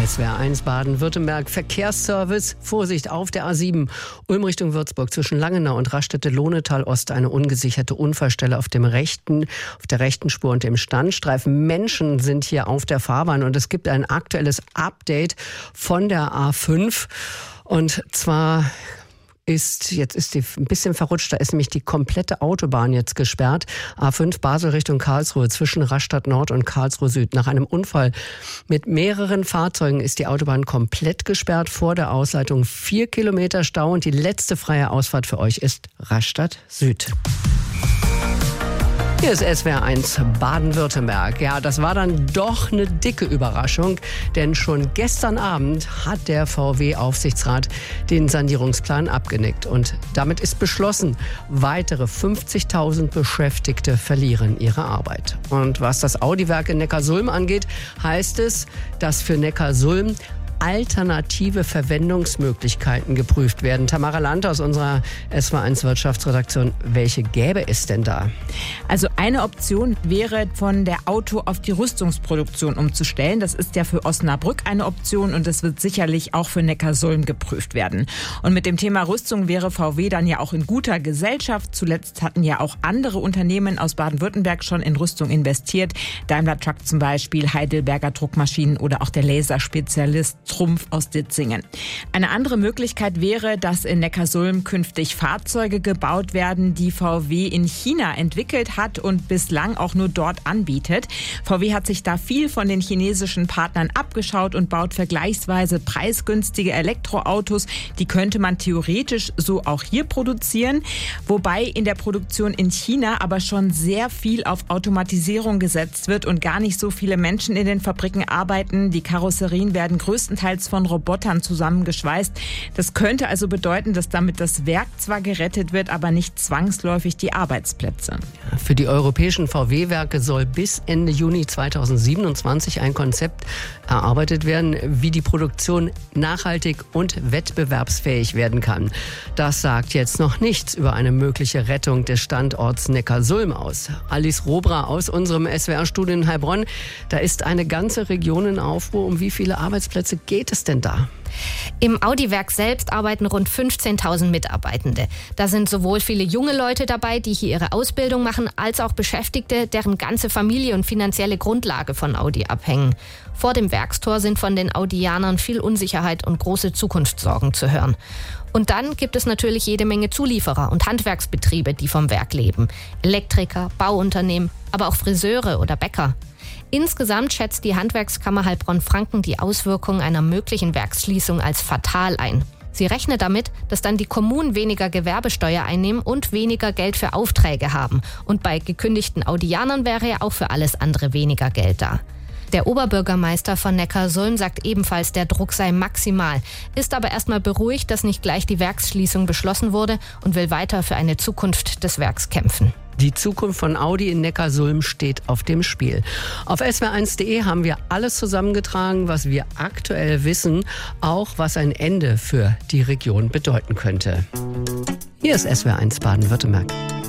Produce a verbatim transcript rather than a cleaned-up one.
S W R eins Baden-Württemberg. Verkehrsservice. Vorsicht auf der A sieben. Ulm Richtung Würzburg zwischen Langenau und Raststätte-Lohnetal-Ost eine ungesicherte Unfallstelle auf dem rechten, auf der rechten Spur und dem Standstreifen. Menschen sind hier auf der Fahrbahn und es gibt ein aktuelles Update von der A fünf. Und zwar ist, jetzt ist die ein bisschen verrutscht, da ist nämlich die komplette Autobahn jetzt gesperrt. A fünf Basel Richtung Karlsruhe zwischen Rastatt Nord und Karlsruhe Süd. Nach einem Unfall mit mehreren Fahrzeugen ist die Autobahn komplett gesperrt. Vor der Ausleitung vier Kilometer Stau und die letzte freie Ausfahrt für euch ist Rastatt Süd. Hier ist S W R eins Baden-Württemberg. Ja, das war dann doch eine dicke Überraschung, denn schon gestern Abend hat der V W-Aufsichtsrat den Sanierungsplan abgenickt. Und damit ist beschlossen, weitere fünfzigtausend Beschäftigte verlieren ihre Arbeit. Und was das Audi-Werk in Neckarsulm angeht, heißt es, dass für Neckarsulm alternative Verwendungsmöglichkeiten geprüft werden. Tamara Land aus unserer S W R eins Wirtschaftsredaktion. Welche gäbe es denn da? Also eine Option wäre, von der Auto auf die Rüstungsproduktion umzustellen. Das ist ja für Osnabrück eine Option und das wird sicherlich auch für Neckarsulm geprüft werden. Und mit dem Thema Rüstung wäre V W dann ja auch in guter Gesellschaft. Zuletzt hatten ja auch andere Unternehmen aus Baden-Württemberg schon in Rüstung investiert. Daimler Truck zum Beispiel, Heidelberger Druckmaschinen oder auch der Laserspezialist Trumpf aus Ditzingen. Eine andere Möglichkeit wäre, dass in Neckarsulm künftig Fahrzeuge gebaut werden, die V W in China entwickelt hat und bislang auch nur dort anbietet. V W hat sich da viel von den chinesischen Partnern abgeschaut und baut vergleichsweise preisgünstige Elektroautos. Die könnte man theoretisch so auch hier produzieren, wobei in der Produktion in China aber schon sehr viel auf Automatisierung gesetzt wird und gar nicht so viele Menschen in den Fabriken arbeiten. Die Karosserien werden größtenteils von Robotern zusammengeschweißt. Das könnte also bedeuten, dass damit das Werk zwar gerettet wird, aber nicht zwangsläufig die Arbeitsplätze. Für die europäischen V W-Werke soll bis Ende Juni zweitausendsiebenundzwanzig ein Konzept erarbeitet werden, wie die Produktion nachhaltig und wettbewerbsfähig werden kann. Das sagt jetzt noch nichts über eine mögliche Rettung des Standorts Neckarsulm aus. Alice Robra aus unserem S W R-Studio in Heilbronn. Da ist eine ganze Region in Aufruhr. Um wie viele Arbeitsplätze geht es denn da? Im Audi-Werk selbst arbeiten rund fünfzehntausend Mitarbeitende. Da sind sowohl viele junge Leute dabei, die hier ihre Ausbildung machen, als auch Beschäftigte, deren ganze Familie und finanzielle Grundlage von Audi abhängen. Vor dem Werkstor sind von den Audianern viel Unsicherheit und große Zukunftssorgen zu hören. Und dann gibt es natürlich jede Menge Zulieferer und Handwerksbetriebe, die vom Werk leben. Elektriker, Bauunternehmen, aber auch Friseure oder Bäcker. Insgesamt schätzt die Handwerkskammer Heilbronn-Franken die Auswirkungen einer möglichen Werksschließung als fatal ein. Sie rechnet damit, dass dann die Kommunen weniger Gewerbesteuer einnehmen und weniger Geld für Aufträge haben. Und bei gekündigten Audianern wäre ja auch für alles andere weniger Geld da. Der Oberbürgermeister von Neckarsulm sagt ebenfalls, der Druck sei maximal, ist aber erstmal beruhigt, dass nicht gleich die Werksschließung beschlossen wurde und will weiter für eine Zukunft des Werks kämpfen. Die Zukunft von Audi in Neckarsulm steht auf dem Spiel. Auf S W R eins punkt de haben wir alles zusammengetragen, was wir aktuell wissen, auch was ein Ende für die Region bedeuten könnte. Hier ist S W R eins Baden-Württemberg.